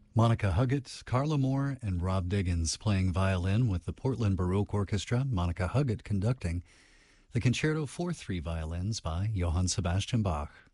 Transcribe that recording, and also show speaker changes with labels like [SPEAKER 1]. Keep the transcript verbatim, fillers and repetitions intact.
[SPEAKER 1] Monica Huggett, Carla Moore, and Rob Diggins playing violin with the Portland Baroque Orchestra. Monica Huggett conducting the Concerto for Three Violins by Johann Sebastian Bach.